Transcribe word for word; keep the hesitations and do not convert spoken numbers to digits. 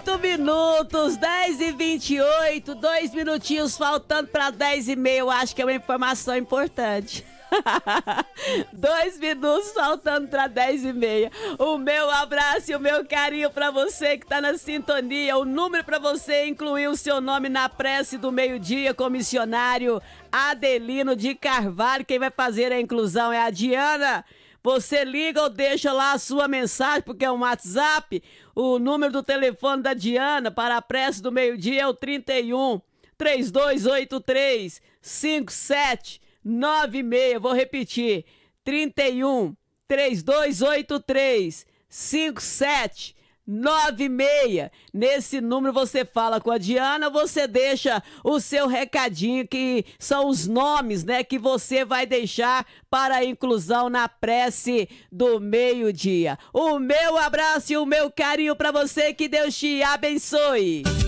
Oito minutos, dez e vinte e oito, dois minutinhos faltando para dez e meia. Eu acho que é uma informação importante. Dois minutos faltando para dez e meia. O meu abraço e o meu carinho para você que tá na sintonia. O número para você incluir o seu nome na prece do meio-dia com o missionário Adelino de Carvalho. Quem vai fazer a inclusão é a Diana. Você liga ou deixa lá a sua mensagem, porque é um WhatsApp. O número do telefone da Diana para a prece do meio-dia é o trinta e um, três dois oito três, cinco sete nove seis. Vou repetir. trinta e um, três dois oito três, cinco sete nove seis. Nesse número você fala com a Diana, você deixa o seu recadinho, que são os nomes, né, que você vai deixar para a inclusão na prece do meio-dia. O meu abraço e o meu carinho para você, que Deus te abençoe.